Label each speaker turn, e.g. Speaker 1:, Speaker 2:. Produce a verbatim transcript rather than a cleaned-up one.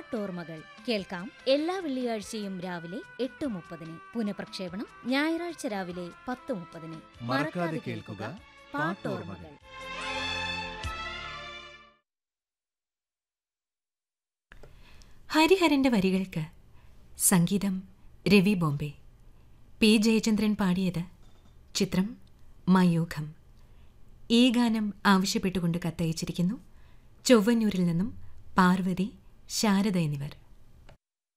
Speaker 1: പാട്ടോർമ്മകൾ കേൾക്കാം എല്ലാ വെള്ളിയാഴ്ചയും രാവിലെ എട്ട് മുപ്പതിന്. പുനഃപ്രക്ഷേപണം ഞായറാഴ്ച രാവിലെ പത്ത് മുപ്പതിന്.
Speaker 2: മറക്കാതെ കേൾക്കുക പാട്ടോർമ്മകൾ.
Speaker 3: ഹരിഹരന്റെ വരികൾക്ക് സംഗീതം രവി ബോംബെ. പി ജയചന്ദ്രൻ പാടിയത്. ചിത്രം മയൂഖം. ഈ ഗാനം ആവശ്യപ്പെട്ടുകൊണ്ട് കത്തയച്ചിരിക്കുന്നു ചൊവ്വന്നൂരിൽ നിന്നും പാർവതി, ശാരദ എന്നിവർ.